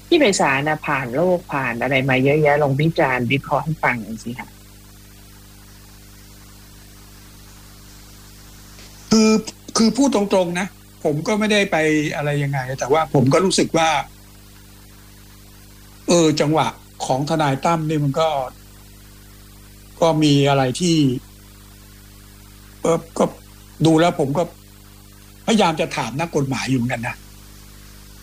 พี่ไพศาลนะผ่านโลกผ่านอะไรมาเยอะแยะลองวิจารณ์วิเคราะห์ให้ฟังหน่อยสิค่ะคือคือพูดตรงๆนะผมก็ไม่ได้ไปอะไรยังไงแต่ว่าผมก็รู้สึกว่าจังหวะของทนายตั้มนี่มันก็มีอะไรที่ก็ดูแล้วผมก็พยายามจะถามนักกฎหมายอยู่เหมือนกันนะ